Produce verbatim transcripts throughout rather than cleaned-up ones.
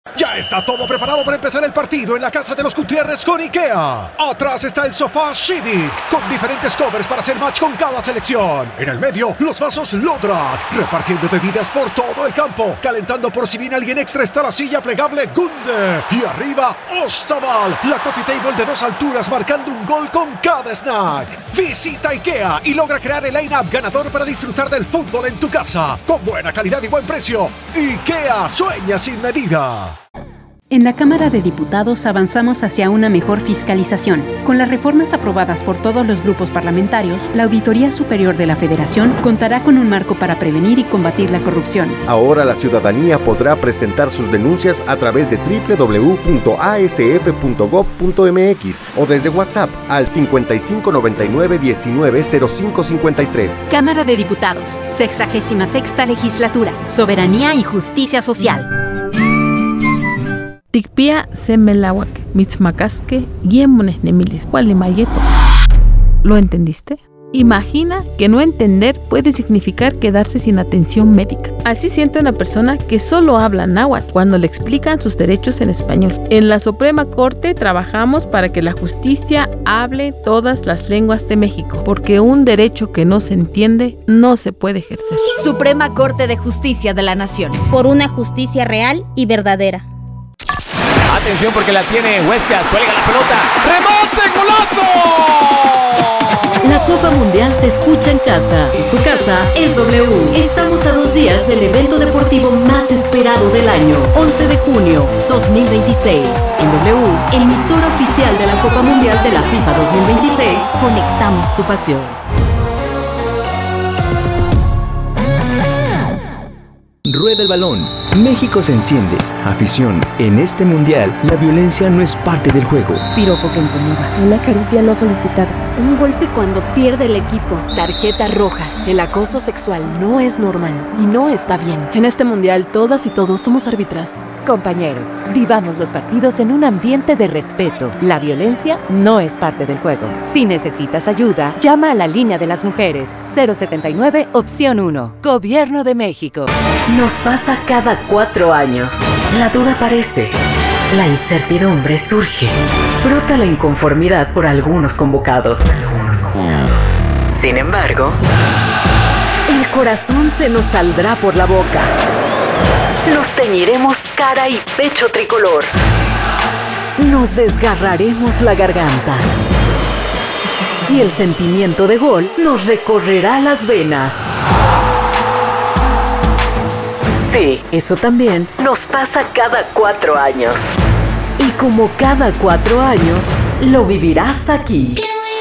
Ya está todo preparado para empezar el partido en la casa de los Gutiérrez con IKEA. Atrás está el sofá Civic, con diferentes covers para hacer match con cada selección. En el medio, los vasos Lodrat, repartiendo bebidas por todo el campo. Calentando por si viene alguien extra está la silla plegable Gunde. Y arriba, Ostaval, la coffee table de dos alturas marcando un gol con cada snack. Visita IKEA y logra crear el line-up ganador para disfrutar del fútbol en tu casa. Con buena calidad y buen precio. IKEA sueña sin medida. En la Cámara de Diputados avanzamos hacia una mejor fiscalización. Con las reformas aprobadas por todos los grupos parlamentarios, la Auditoría Superior de la Federación contará con un marco para prevenir y combatir la corrupción. Ahora la ciudadanía podrá presentar sus denuncias a través de doble u doble u doble u punto a s f punto gob punto m x o desde WhatsApp al cincuenta y cinco noventa y nueve diecinueve cero cinco cincuenta y tres. Cámara de Diputados, sexagésima sexta Legislatura, Soberanía y Justicia Social. Tikpia semelawak, mitzmacasque, guiemones nemilis, mayeto. ¿Lo entendiste? Imagina que no entender puede significar quedarse sin atención médica. Así siente una persona que solo habla náhuatl cuando le explican sus derechos en español. En la Suprema Corte trabajamos para que la justicia hable todas las lenguas de México, porque un derecho que no se entiende no se puede ejercer. Suprema Corte de Justicia de la Nación. Por una justicia real y verdadera. Atención porque la tiene Huescas, cuelga la pelota. ¡Remate, golazo! La Copa Mundial se escucha en casa y su casa es W. Estamos a dos días del evento deportivo más esperado del año. once de junio dos mil veintiséis. En W, emisora oficial de la Copa Mundial de la FIFA dos mil veintiséis, conectamos tu pasión. Rueda el balón. México se enciende. Afición. En este mundial, la violencia no es parte del juego. Piropo que incomoda. Una caricia no solicitada. Un golpe cuando pierde el equipo. Tarjeta roja. El acoso sexual no es normal y no está bien. En este mundial, todas y todos somos árbitras. Compañeros, vivamos los partidos en un ambiente de respeto. La violencia no es parte del juego. Si necesitas ayuda, llama a la línea de las mujeres. cero setenta y nueve, opción uno. Gobierno de México. Nos pasa cada cuatro años. La duda aparece. La incertidumbre surge. Brota la inconformidad por algunos convocados. Sin embargo, el corazón se nos saldrá por la boca. Nos teñiremos cara y pecho tricolor. Nos desgarraremos la garganta. Y el sentimiento de gol nos recorrerá las venas. Sí, eso también nos pasa cada cuatro años. Y como cada cuatro años, lo vivirás aquí.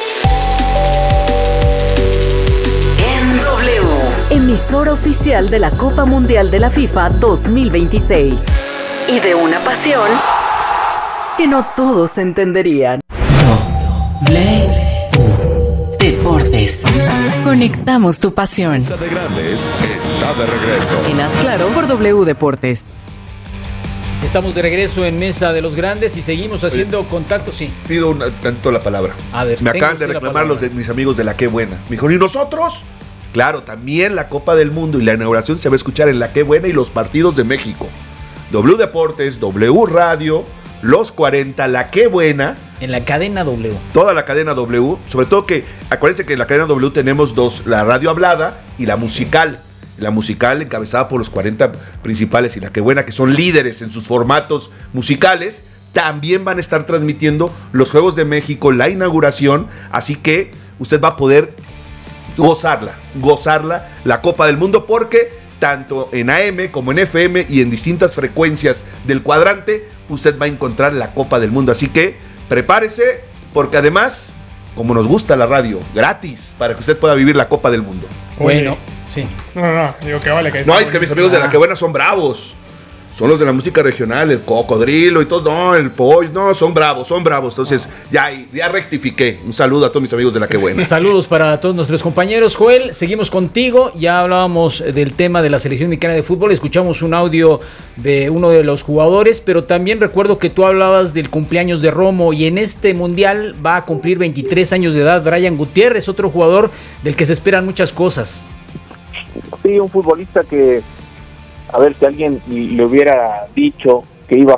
En W, emisora oficial de la Copa Mundial de la FIFA dos mil veintiséis. Y de una pasión que no todos entenderían. W Deportes. Conectamos tu pasión. Mesa de Grandes está de regreso. En Haz Claro por W Deportes. Estamos de regreso en Mesa de los Grandes y seguimos haciendo Oye, contacto, sí. Pido un tanto la palabra. A ver, me acaban de reclamar los de mis amigos de La Qué Buena. Me dijo, ¿y nosotros? Claro, también la Copa del Mundo y la inauguración se va a escuchar en La Qué Buena y los partidos de México. W Deportes, W Radio, Los cuarenta, La Qué Buena. En la cadena W. Toda la cadena W. Sobre todo que, acuérdense que en la cadena W tenemos dos, la radio hablada y la musical. La musical encabezada por los cuarenta principales y La Qué Buena, que son líderes en sus formatos musicales. También van a estar transmitiendo los Juegos de México, la inauguración. Así que usted va a poder gozarla, gozarla la Copa del Mundo, porque tanto en A M como en F M y en distintas frecuencias del cuadrante, usted va a encontrar la Copa del Mundo. Así que prepárese, porque además, como nos gusta la radio, gratis, para que usted pueda vivir la Copa del Mundo. Bueno, sí. No, no, no, digo que vale. Que no, es que mis amigos de La Qué Buena son bravos. Son los de la música regional, el cocodrilo y todo, no, el pollo, no, son bravos, son bravos. Entonces, ya, ya rectifiqué. Un saludo a todos mis amigos de La Qué Buena. Saludos para todos nuestros compañeros. Joel, seguimos contigo. Ya hablábamos del tema de la selección mexicana de fútbol. Escuchamos un audio de uno de los jugadores, pero también recuerdo que tú hablabas del cumpleaños de Romo, y en este mundial va a cumplir veintitrés años de edad Brian Gutiérrez, otro jugador del que se esperan muchas cosas. Sí, un futbolista que, a ver, si alguien le hubiera dicho que iba